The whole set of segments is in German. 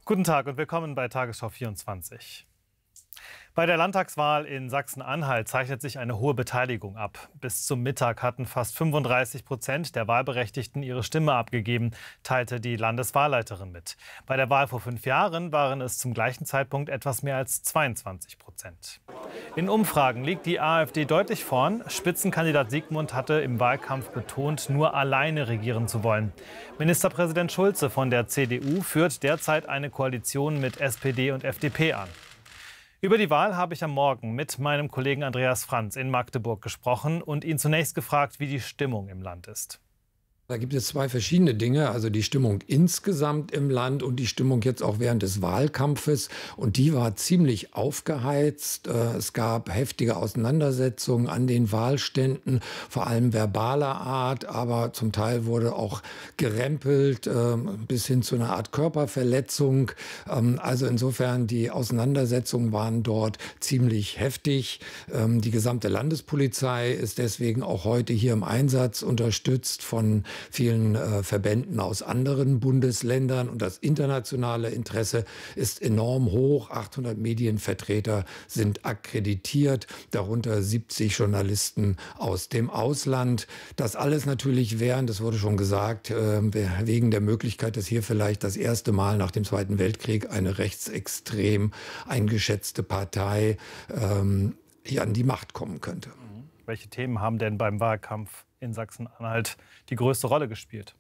Guten Tag und willkommen bei Tagesschau 24. Bei der Landtagswahl in Sachsen-Anhalt zeichnet sich eine hohe Beteiligung ab. Bis zum Mittag hatten fast 35% der Wahlberechtigten ihre Stimme abgegeben, teilte die Landeswahlleiterin mit. Bei der Wahl vor 5 Jahren waren es zum gleichen Zeitpunkt etwas mehr als 22%. In Umfragen liegt die AfD deutlich vorn. Spitzenkandidat Sigmund hatte im Wahlkampf betont, nur alleine regieren zu wollen. Ministerpräsident Schulze von der CDU führt derzeit eine Koalition mit SPD und FDP an. Über die Wahl habe ich am Morgen mit meinem Kollegen Andreas Franz in Magdeburg gesprochen und ihn zunächst gefragt, wie die Stimmung im Land ist. Da gibt es zwei verschiedene Dinge, also die Stimmung insgesamt im Land und die Stimmung jetzt auch während des Wahlkampfes. Und die war ziemlich aufgeheizt. Es gab heftige Auseinandersetzungen an den Wahlständen, vor allem verbaler Art, aber zum Teil wurde auch gerempelt bis hin zu einer Art Körperverletzung. Also insofern, die Auseinandersetzungen waren dort ziemlich heftig. Die gesamte Landespolizei ist deswegen auch heute hier im Einsatz, unterstützt von vielen Verbänden aus anderen Bundesländern. Und das internationale Interesse ist enorm hoch. 800 Medienvertreter sind akkreditiert, darunter 70 Journalisten aus dem Ausland. Das alles natürlich während, das wurde schon gesagt, wegen der Möglichkeit, dass hier vielleicht das erste Mal nach dem Zweiten Weltkrieg eine rechtsextrem eingeschätzte Partei hier an die Macht kommen könnte. Welche Themen haben denn beim Wahlkampf in Sachsen-Anhalt die größte Rolle gespielt?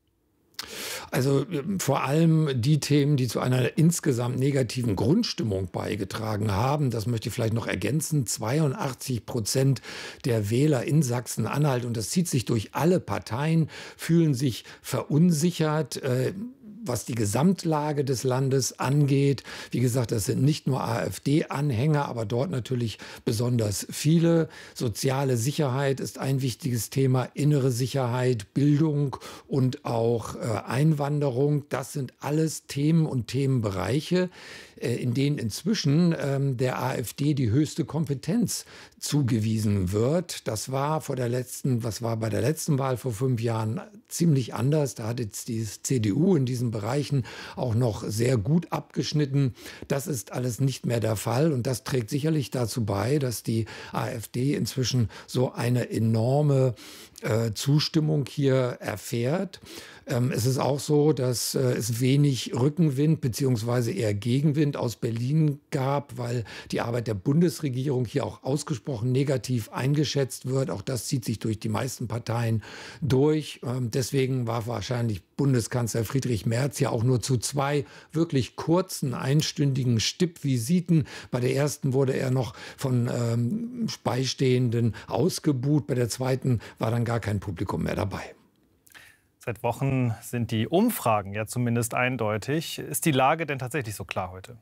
Also vor allem die Themen, die zu einer insgesamt negativen Grundstimmung beigetragen haben. Das möchte ich vielleicht noch ergänzen. 82% der Wähler in Sachsen-Anhalt, und das zieht sich durch alle Parteien, fühlen sich verunsichert, was die Gesamtlage des Landes angeht. Wie gesagt, das sind nicht nur AfD-Anhänger, aber dort natürlich besonders viele. Soziale Sicherheit ist ein wichtiges Thema, innere Sicherheit, Bildung und auch Einwanderung. Das sind alles Themen und Themenbereiche, in denen inzwischen der AfD die höchste Kompetenz zugewiesen wird. Das war bei der letzten Wahl vor 5 Jahren ziemlich anders. Da hat jetzt die CDU in diesen Bereichen auch noch sehr gut abgeschnitten. Das ist alles nicht mehr der Fall und das trägt sicherlich dazu bei, dass die AfD inzwischen so eine enorme Zustimmung hier erfährt. Es ist auch so, dass es wenig Rückenwind bzw. eher Gegenwind aus Berlin gab, weil die Arbeit der Bundesregierung hier auch ausgesprochen negativ eingeschätzt wird. Auch das zieht sich durch die meisten Parteien durch. Deswegen war wahrscheinlich Bundeskanzler Friedrich Merz ja auch nur zu 2 wirklich kurzen, einstündigen Stippvisiten. Bei der ersten wurde er noch von Beistehenden ausgebuht. Bei der zweiten war dann gar kein Publikum mehr dabei. Seit Wochen sind die Umfragen ja zumindest eindeutig. Ist die Lage denn tatsächlich so klar heute?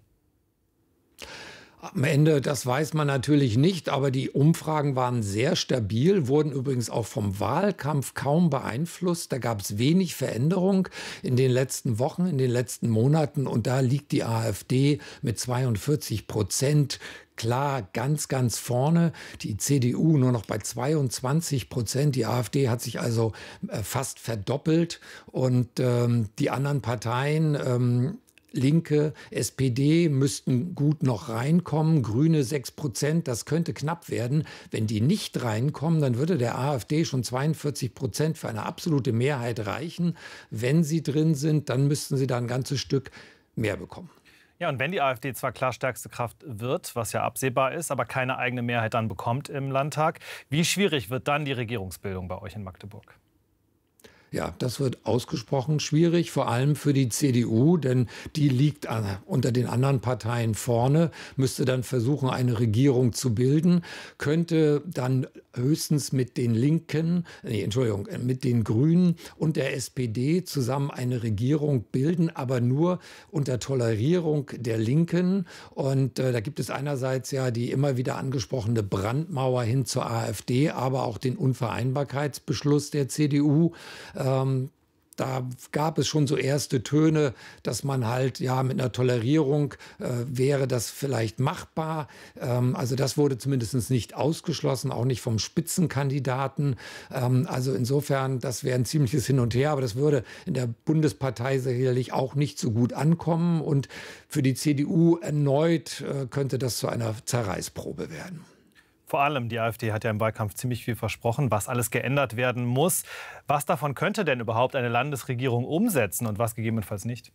Am Ende, das weiß man natürlich nicht, aber die Umfragen waren sehr stabil, wurden übrigens auch vom Wahlkampf kaum beeinflusst. Da gab es wenig Veränderung in den letzten Wochen, in den letzten Monaten. Und da liegt die AfD mit 42% klar ganz, ganz vorne. Die CDU nur noch bei 22%. Die AfD hat sich also fast verdoppelt. Und die anderen Parteien, Linke, SPD müssten gut noch reinkommen, Grüne 6%, das könnte knapp werden. Wenn die nicht reinkommen, dann würde der AfD schon 42% für eine absolute Mehrheit reichen. Wenn sie drin sind, dann müssten sie da ein ganzes Stück mehr bekommen. Ja, und wenn die AfD zwar klar stärkste Kraft wird, was ja absehbar ist, aber keine eigene Mehrheit dann bekommt im Landtag, wie schwierig wird dann die Regierungsbildung bei euch in Magdeburg? Ja, das wird ausgesprochen schwierig, vor allem für die CDU, denn die liegt unter den anderen Parteien vorne, müsste dann versuchen, eine Regierung zu bilden, könnte dann höchstens mit den Linken, mit den Grünen und der SPD zusammen eine Regierung bilden, aber nur unter Tolerierung der Linken. Und da gibt es einerseits ja die immer wieder angesprochene Brandmauer hin zur AfD, aber auch den Unvereinbarkeitsbeschluss der CDU. Da gab es schon so erste Töne, dass man halt, ja, mit einer Tolerierung wäre das vielleicht machbar. Also das wurde zumindest nicht ausgeschlossen, auch nicht vom Spitzenkandidaten. Also insofern, das wäre ein ziemliches Hin und Her, aber das würde in der Bundespartei sicherlich auch nicht so gut ankommen. Und für die CDU erneut könnte das zu einer Zerreißprobe werden. Vor allem die AfD hat ja im Wahlkampf ziemlich viel versprochen, was alles geändert werden muss. Was davon könnte denn überhaupt eine Landesregierung umsetzen und was gegebenenfalls nicht?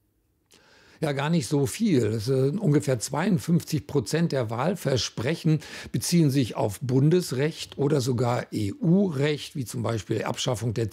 Ja, gar nicht so viel. Das sind ungefähr 52% der Wahlversprechen beziehen sich auf Bundesrecht oder sogar EU-Recht, wie zum Beispiel Abschaffung der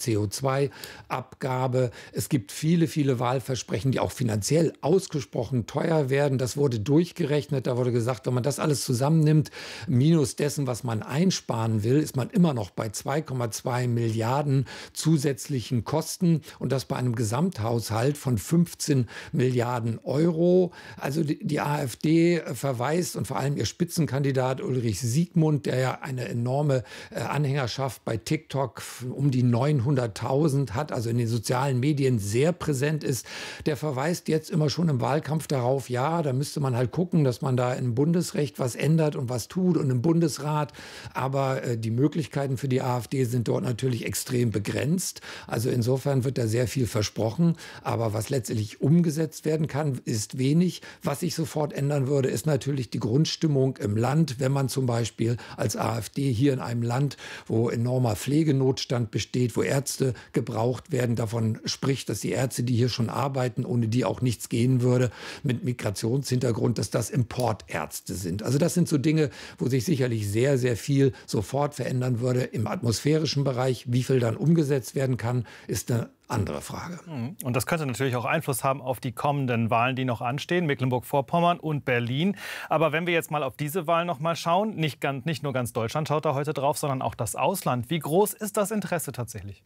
CO2-Abgabe. Es gibt viele, viele Wahlversprechen, die auch finanziell ausgesprochen teuer werden. Das wurde durchgerechnet. Da wurde gesagt, wenn man das alles zusammennimmt, minus dessen, was man einsparen will, ist man immer noch bei 2,2 Milliarden zusätzlichen Kosten. Und das bei einem Gesamthaushalt von 15 Milliarden Euro. Also die AfD verweist und vor allem ihr Spitzenkandidat Ulrich Siegmund, der ja eine enorme Anhängerschaft bei TikTok um die 900.000 hat, also in den sozialen Medien sehr präsent ist, der verweist jetzt immer schon im Wahlkampf darauf, ja, da müsste man halt gucken, dass man da im Bundesrecht was ändert und was tut und im Bundesrat. Aber die Möglichkeiten für die AfD sind dort natürlich extrem begrenzt. Also insofern wird da sehr viel versprochen. Aber was letztendlich umgesetzt werden kann, ist wenig. Was sich sofort ändern würde, ist natürlich die Grundstimmung im Land. Wenn man zum Beispiel als AfD hier in einem Land, wo enormer Pflegenotstand besteht, wo Ärzte gebraucht werden, davon spricht, dass die Ärzte, die hier schon arbeiten, ohne die auch nichts gehen würde, mit Migrationshintergrund, dass das Importärzte sind. Also das sind so Dinge, wo sich sicherlich sehr, sehr viel sofort verändern würde. Im atmosphärischen Bereich, wie viel dann umgesetzt werden kann, ist eine andere Frage. Und das könnte natürlich auch Einfluss haben auf die kommenden Wahlen, die noch anstehen, Mecklenburg-Vorpommern und Berlin. Aber wenn wir jetzt mal auf diese Wahlen noch mal schauen, nicht nur ganz Deutschland schaut da heute drauf, sondern auch das Ausland. Wie groß ist das Interesse tatsächlich?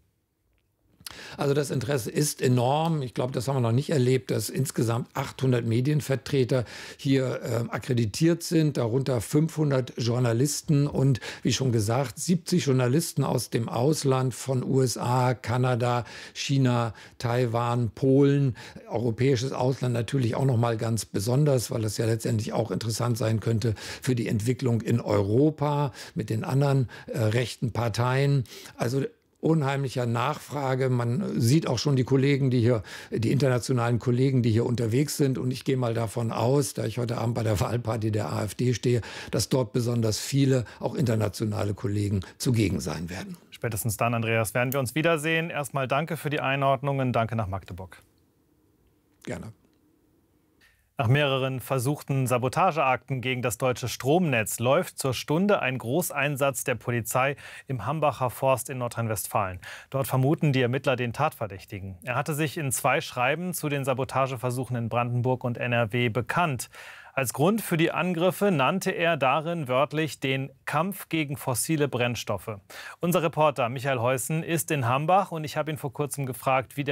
Also das Interesse ist enorm. Ich glaube, das haben wir noch nicht erlebt, dass insgesamt 800 Medienvertreter hier akkreditiert sind, darunter 500 Journalisten und wie schon gesagt, 70 Journalisten aus dem Ausland von USA, Kanada, China, Taiwan, Polen, europäisches Ausland natürlich auch noch mal ganz besonders, weil das ja letztendlich auch interessant sein könnte für die Entwicklung in Europa mit den anderen rechten Parteien. Also unheimlicher Nachfrage. Man sieht auch schon die Kollegen, die internationalen Kollegen, die hier unterwegs sind. Und ich gehe mal davon aus, da ich heute Abend bei der Wahlparty der AfD stehe, dass dort besonders viele, auch internationale Kollegen zugegen sein werden. Spätestens dann, Andreas, werden wir uns wiedersehen. Erstmal danke für die Einordnungen. Danke nach Magdeburg. Gerne. Nach mehreren versuchten Sabotageakten gegen das deutsche Stromnetz läuft zur Stunde ein Großeinsatz der Polizei im Hambacher Forst in Nordrhein-Westfalen. Dort vermuten die Ermittler den Tatverdächtigen. Er hatte sich in 2 Schreiben zu den Sabotageversuchen in Brandenburg und NRW bekannt. Als Grund für die Angriffe nannte er darin wörtlich den Kampf gegen fossile Brennstoffe. Unser Reporter Michael Heusen ist in Hambach und ich habe ihn vor kurzem gefragt, wie der